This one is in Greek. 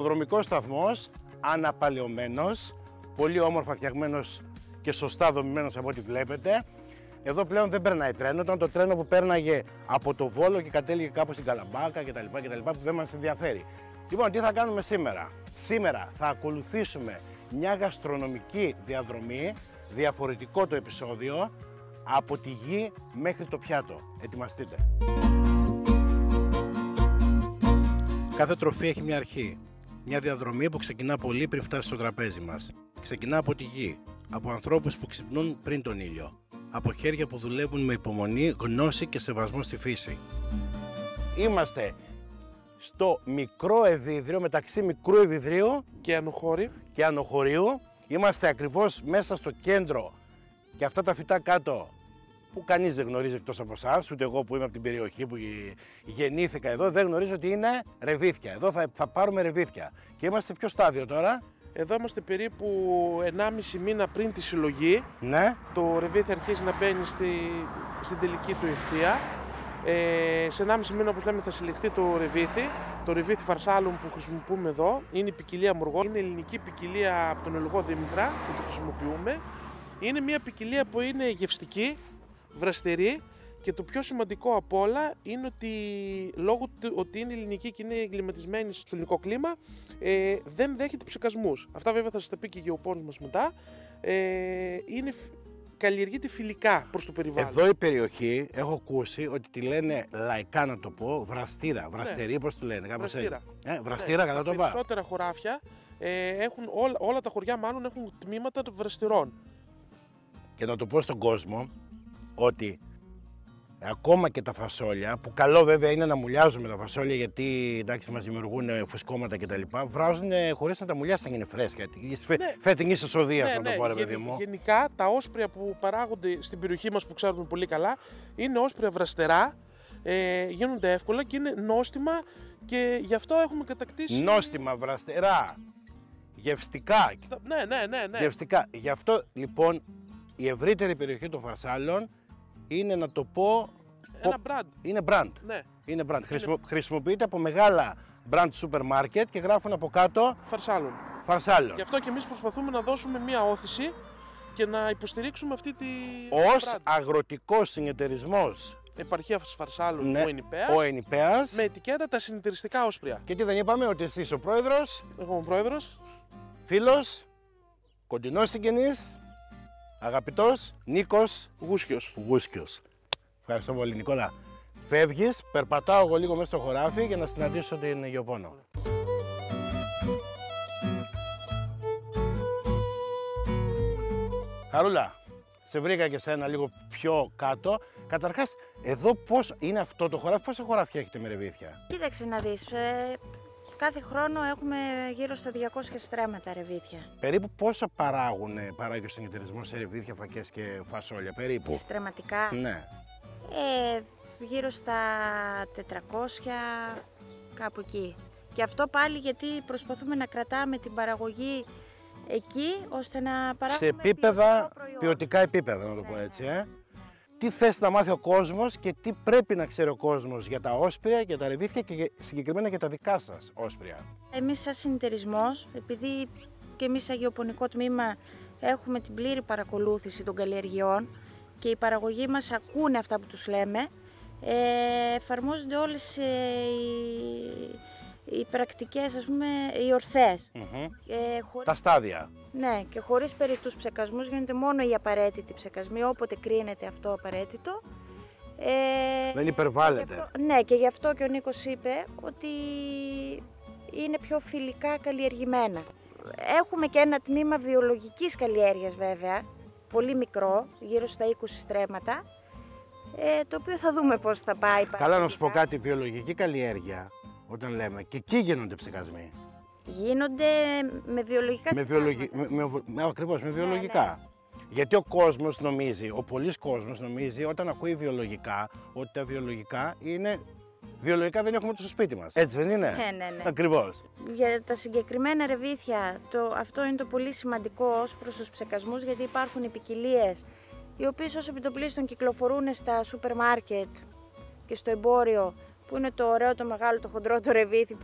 Διαδρομικός σταθμός, αναπαλαιωμένος, πολύ όμορφα φτιαγμένος και σωστά δομημένος από ό,τι βλέπετε. Εδώ πλέον δεν περνάει τρένο, ήταν το τρένο που πέρναγε από το Βόλο και κατέληγε κάπου στην Καλαμπάκα κτλ. Που δεν μας ενδιαφέρει. Λοιπόν, τι θα κάνουμε σήμερα? Σήμερα θα ακολουθήσουμε μια γαστρονομική διαδρομή, διαφορετικό το επεισόδιο, από τη γη μέχρι το πιάτο. Ετοιμαστείτε. Κάθε τροφή έχει μια αρχή. Μια διαδρομή που ξεκινά πολύ πριν φτάσει στο τραπέζι μας. Ξεκινά από τη γη, από ανθρώπους που ξυπνούν πριν τον ήλιο, από χέρια που δουλεύουν με υπομονή, γνώση και σεβασμό στη φύση. Είμαστε στο μικρό Ευίδριο, μεταξύ μικρού Ευιδρίου και Ανοχωρίου. Είμαστε ακριβώς μέσα στο κέντρο και αυτά τα φυτά κάτω που κανείς δεν γνωρίζει εκτός από εσάς, ούτε εγώ που είμαι από την περιοχή που γεννήθηκα εδώ, δεν γνωρίζω ότι είναι ρεβίθια. Εδώ θα πάρουμε ρεβίθια. Και είμαστε ποιο στάδιο τώρα? Εδώ είμαστε περίπου 1,5 μήνα πριν τη συλλογή. Ναι. Το ρεβίθι αρχίζει να μπαίνει στην τελική του ευθεία. Σε 1,5 μήνα, όπως λέμε, θα συλλεχθεί το ρεβίθι. Το ρεβίθι φαρσάλων που χρησιμοποιούμε εδώ είναι η ποικιλία Μουργό. Είναι ελληνική ποικιλία από τον Ελογό Δήμητρα που το χρησιμοποιούμε. Είναι μια ποικιλία που είναι γευστική, βραστερή, και το πιο σημαντικό απ' όλα είναι ότι λόγω του ότι είναι ελληνική και είναι εγκληματισμένη στο ελληνικό κλίμα, δεν δέχεται ψεκασμούς. Αυτά βέβαια θα σας τα πει και η γεωπόνος μας μετά. Καλλιεργείται φιλικά προς το περιβάλλον. Εδώ η περιοχή, έχω ακούσει ότι τη λένε λαϊκά, να το πω, βραστήρα, βραστερή, πώς τη λένε, κάπως έτσι. Βραστήρα, καλά το πάω. Τα περισσότερα χωράφια έχουν, όλα τα χωριά μάλλον έχουν τμήματα των βραστερών. Και να το πω στον κόσμο ότι ακόμα και τα φασόλια, που καλό βέβαια είναι να μουλιάζουμε τα φασόλια γιατί εντάξει μας δημιουργούν φουσκώματα κτλ. Βράζουν χωρίς να τα μουλιάσει να είναι φρέσκα. Φετινής εσοδείας, να το πω, ρε παιδί μου. Γενικά τα όσπρια που παράγονται στην περιοχή μας που ξέρουμε πολύ καλά είναι όσπρια βραστερά, γίνονται εύκολα και είναι νόστιμα και γι' αυτό έχουμε κατακτήσει. Νόστιμα, βραστερά, γευστικά. Ναι. Γευστικά. Γι' αυτό λοιπόν η ευρύτερη περιοχή των φαρσάλων είναι, να το πω, ένα brand. Είναι brand. Ναι. Είναι brand. Χρησιμοποιείται από μεγάλα brand σούπερ μάρκετ και γράφουν από κάτω φαρσάλων. Γι' αυτό και εμείς προσπαθούμε να δώσουμε μια όθηση και να υποστηρίξουμε αυτή τη ως αγροτικός συνεταιρισμός επαρχίας Φαρσάλων, ναι, ο Ενιπέας, με ετικέτα τα συνεταιριστικά όσπρια. Και τι δεν είπαμε, ότι εσύ είσαι ο πρόεδρος? Εγώ είμαι ο πρόεδρος. Φίλος, κοντινός συγγενής, αγαπητός Νίκος Γούσκιος. Ευχαριστώ πολύ, Νικόλα. Φεύγεις, περπατάω εγώ λίγο μέσα στο χωράφι για να συναντήσω την γεωπόνο. Χαρούλα, σε βρήκα και σένα λίγο πιο κάτω. Καταρχάς, εδώ πώς είναι αυτό το χωράφι, πόσα χωράφια έχετε με ρεβίθια? Κοίταξε να δεις, κάθε χρόνο έχουμε γύρω στα 200 στρέμματα ρεβίθια. Περίπου πόσα παράγει ο συνεταιρισμός σε ρεβίθια, φακές και φασόλια, περίπου? Στρεματικά. Ναι. Γύρω στα 400, κάπου εκεί. Και αυτό πάλι γιατί προσπαθούμε να κρατάμε την παραγωγή εκεί, ώστε να παράγουμε σε επίπεδα, ποιοτικά επίπεδα, να το πω έτσι. Τι θες να μάθει ο κόσμος και τι πρέπει να ξέρει ο κόσμος για τα όσπρια, για τα ρεβίθια και συγκεκριμένα για τα δικά σας όσπρια? Εμείς σαν συνεταιρισμός, επειδή και εμείς σαν γεωπονικό τμήμα έχουμε την πλήρη παρακολούθηση των καλλιεργειών και οι παραγωγοί μας ακούνε αυτά που τους λέμε, εφαρμόζονται όλες οι πρακτικές, ας πούμε, οι ορθές. Τα στάδια. Ναι, και χωρίς περί τους ψεκασμούς γίνονται μόνο οι απαραίτητοι ψεκασμοί, όποτε κρίνεται αυτό απαραίτητο. Δεν υπερβάλλεται. Ναι, και γι' αυτό και ο Νίκος είπε ότι είναι πιο φιλικά καλλιεργημένα. Έχουμε και ένα τμήμα βιολογικής καλλιέργειας βέβαια, πολύ μικρό, γύρω στα 20 στρέμματα, το οποίο θα δούμε πώς θα πάει. Καλά, να σου πω κάτι, βιολογική καλλιέργεια, όταν λέμε, και εκεί γίνονται ψεκασμοί. Γίνονται με βιολογικά Ακριβώς, με βιολογικά. Ναι. Γιατί ο κόσμος νομίζει, ο πολλής κόσμος νομίζει, όταν ακούει βιολογικά, ότι τα βιολογικά είναι... Βιολογικά δεν έχουμε το στο σπίτι μας. Έτσι δεν είναι? Ναι. Ακριβώς. Για τα συγκεκριμένα ρεβίθια, αυτό είναι το πολύ σημαντικό ως προς τους ψεκασμούς, γιατί υπάρχουν ποικιλίες οι οποίες ως επιτοπλίστων κυκλοφορούν στα σούπερ μάρκετ και στο εμπόριο, που είναι το ωραίο, το μεγάλο, το χοντρό, το ρεβίθι